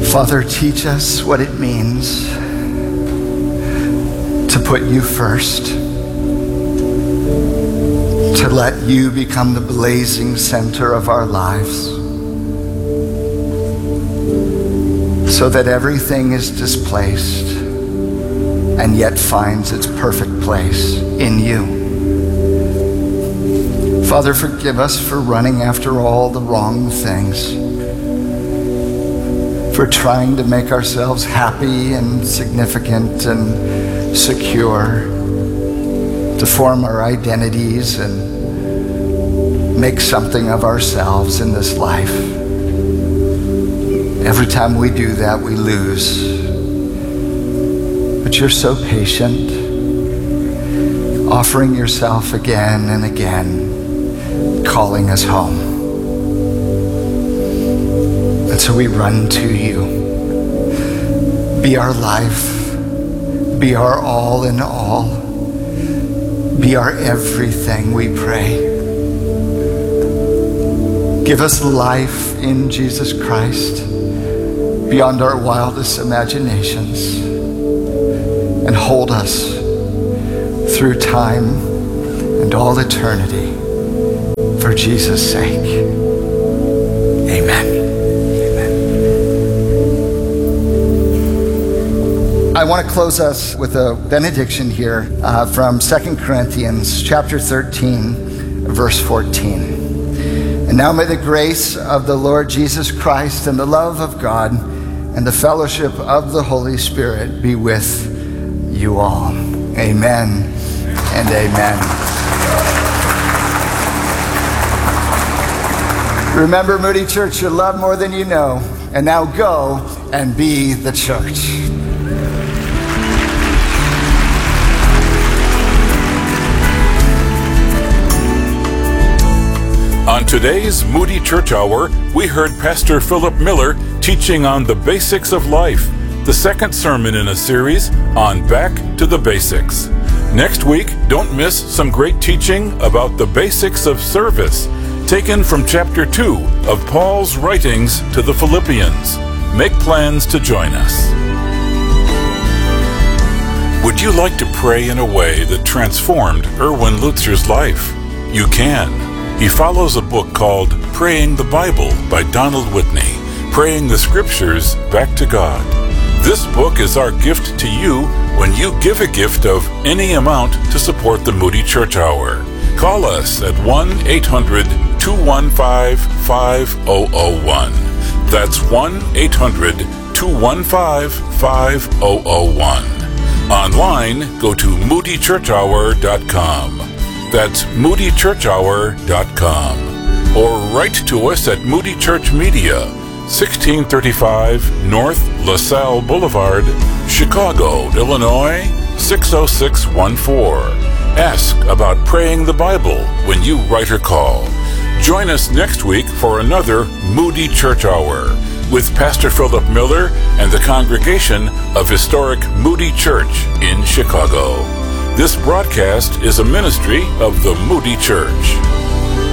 Father, teach us what it means to put you first, to let you become the blazing center of our lives, so that everything is displaced and yet finds its perfect place in you. Father, forgive us for running after all the wrong things, for trying to make ourselves happy and significant and secure, to form our identities and make something of ourselves in this life. Every time we do that, we lose. But you're so patient, offering yourself again and again, calling us home. And so we run to you. Be our life. Be our all in all. Be our everything, we pray. Give us life in Jesus Christ beyond our wildest imaginations, and hold us through time and all eternity for Jesus' sake. Amen. Amen. I want to close us with a benediction here from 2 Corinthians chapter 13, verse 14. And now may the grace of the Lord Jesus Christ and the love of God and the fellowship of the Holy Spirit be with you all. Amen and amen. Remember, Moody Church, you're loved more than you know. And now go and be the church. On today's Moody Church Hour, we heard Pastor Philip Miller teaching on the basics of life, the second sermon in a series on Back to the Basics. Next week, don't miss some great teaching about the basics of service, taken from chapter 2 of Paul's writings to the Philippians. Make plans to join us. Would you like to pray in a way that transformed Erwin Lutzer's life? You can. He follows a book called Praying the Bible by Donald Whitney, praying the scriptures back to God. This book is our gift to you when you give a gift of any amount to support the Moody Church Hour. Call us at 1-800-215-5001. That's 1-800-215-5001. Online, go to moodychurchhour.com. That's moodychurchhour.com. Or write to us at Moody Church Media, 1635 North LaSalle Boulevard, Chicago, Illinois, 60614. Ask about praying the Bible when you write or call. Join us next week for another Moody Church Hour with Pastor Philip Miller and the congregation of historic Moody Church in Chicago. This broadcast is a ministry of the Moody Church.